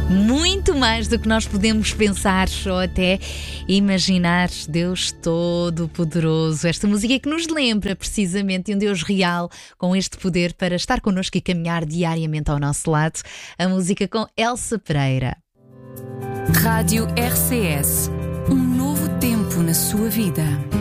Muito mais do que nós podemos pensar ou até imaginar. Deus Todo-Poderoso. Esta música que nos lembra precisamente de um Deus real com este poder para estar connosco e caminhar diariamente ao nosso lado. A música com Elsa Pereira. Rádio RCS. Um novo tempo na sua vida.